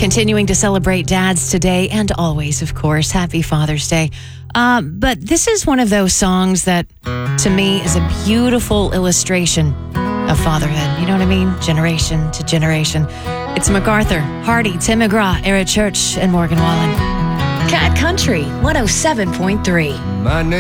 Continuing to celebrate dads today and always, of course. Happy Father's Day. But this is one of those songs that, to me, is a beautiful illustration of fatherhood. You know what I mean? Generation to generation. It's MacArthur, Hardy, Tim McGraw, Era Church, and Morgan Wallen. Cat Country 107.3. My name